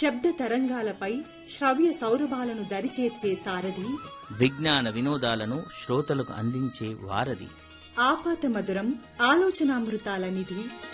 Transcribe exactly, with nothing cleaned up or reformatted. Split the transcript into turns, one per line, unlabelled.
శబ్ద తరంగాలపై శ్రవ్య సౌరభాలను దరిచేర్చే సారథి,
విజ్ఞాన వినోదాలను శ్రోతలకు అందించే వారధి,
ఆపాత మధురం ఆలోచనామృతాల నిధి